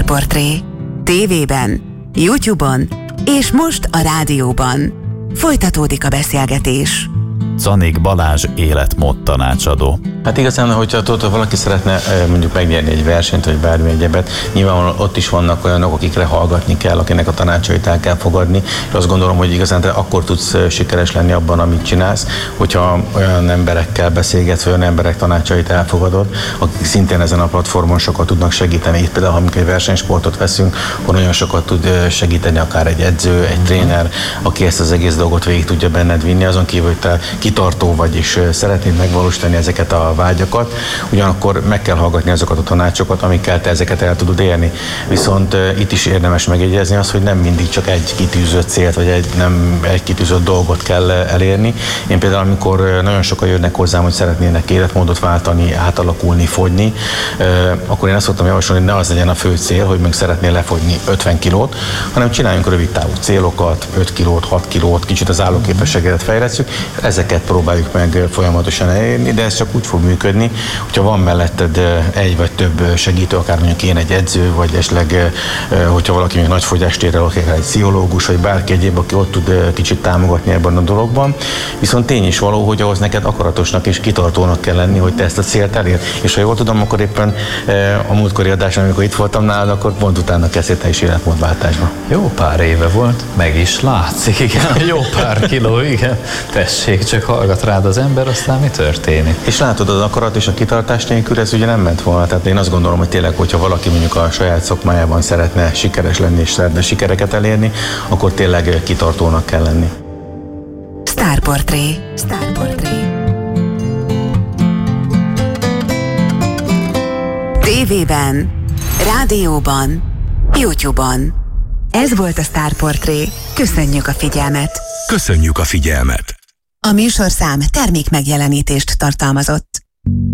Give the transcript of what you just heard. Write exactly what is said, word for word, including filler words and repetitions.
Sztárportré. tévében, YouTube-on és most a rádióban. Folytatódik a beszélgetés. Zanik Balázs életmód tanácsadó. Hát igazán, hogyha tudod, valaki szeretne mondjuk megnyerni egy versenyt, vagy bármi egyebet, nyilvánvalóan ott is vannak olyanok, akikre hallgatni kell, akinek a tanácsait el kell fogadni, és azt gondolom, hogy igazán te akkor tudsz sikeres lenni abban, amit csinálsz, hogyha olyan emberekkel beszélgetsz, olyan emberek tanácsait elfogadod, akik szintén ezen a platformon sokat tudnak segíteni. Itt például, amikor egy versenysportot veszünk, akkor nagyon sokat tud segíteni akár egy edző, egy tréner, aki ezt az egész dolgot végig tudja benned vinni, azon kívül, hogy te kitartó vagy, és szeretnéd megvalósítani ezeket a vágyakat, ugyanakkor meg kell hallgatni azokat a tanácsokat, amikkel te ezeket el tudod érni. Viszont uh, itt is érdemes megjegyezni azt, hogy nem mindig csak egy kitűzött célt, vagy egy, nem egy kitűzött dolgot kell elérni. Én például, amikor nagyon sokan jönnek hozzám, hogy szeretnének életmódot váltani, átalakulni, fogyni, uh, akkor én azt szoktam javasolni, hogy ne az legyen a fő cél, hogy még szeretnél lefogyni ötven kilót, hanem csináljunk rövid távú célokat, öt kilót, hat kilót, kicsit az állóképességet fejlesztjük, ezeket próbáljuk meg folyamatosan elérni, de ez csak úgy fog működni, hogyha van melletted egy vagy több segítő, akár mondjuk én egy edző, vagy esetleg, hogyha valaki még nagy fogyást ér el, akár egy pszichológus, vagy bárki egyéb, aki ott tud kicsit támogatni ebben a dologban. Viszont tény is való, hogy ahhoz neked akaratosnak és kitartónak kell lenni, hogy te ezt a célt elérd. És ha jól tudom, akkor éppen a múltkori adáson, amikor itt voltam nálad, akkor pont utána kezdtél te is életmódváltásba. Jó pár éve volt, meg is látszik, igen, jó pár kiló, igen. Tessék, csak hallgat rád az ember, aztán mi történik? És látod, az akarat és a kitartás nélkül ez ugye nem ment volna. Tehát én azt gondolom, hogy tényleg, hogyha valaki mondjuk a saját szakmájában szeretne sikeres lenni és szeretne sikereket elérni, akkor tényleg kitartónak kell lenni. Sztárportré. Sztárportré. tévében, rádióban, YouTube-on. Ez volt a Sztárportré. Köszönjük a figyelmet! Köszönjük a figyelmet! A műsorszám termék megjelenítést tartalmazott.